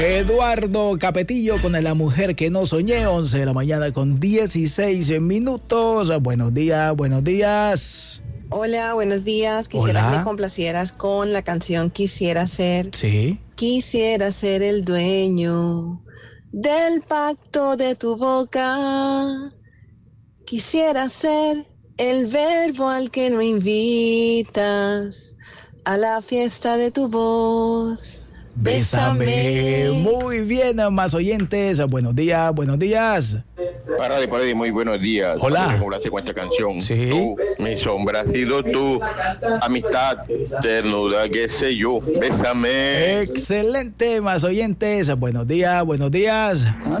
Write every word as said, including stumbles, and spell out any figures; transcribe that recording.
Eduardo Capetillo con La Mujer que no soñé, once de la mañana con dieciséis minutos. Buenos días, buenos días. Hola, buenos días. Quisiera Hola. que me complacieras con la canción Quisiera Ser. Sí. Quisiera ser el dueño del pacto de tu boca. Quisiera ser el verbo al que no invitas a la fiesta de tu voz. Bésame. Bésame. Muy bien, más oyentes. Buenos días, buenos días. Parade, Parade, muy buenos días. Hola. Me complace con esta canción. Sí. Tú, mi sombra has sido tú. Amistad, ternura, qué sé yo. Bésame. Excelente, más oyentes. Buenos días, buenos días.